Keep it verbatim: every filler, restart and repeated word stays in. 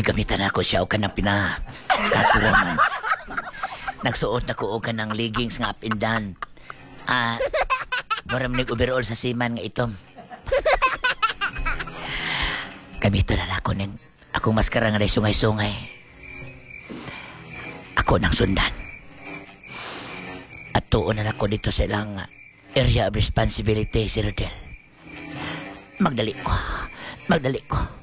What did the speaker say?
Gigamitan ako siya o ka ng pinakatuwaman. Nagsuot na ko o ka ng leggings nga up and down. Ah, maram nag-overall sa siman nga itom. Gamitan na ako ng akong maskara nga sungay-sungay. Ako nang sundan. At tuon na ako dito sa ilang area of responsibility, si Rodel. Magdali ko. Magdali ko.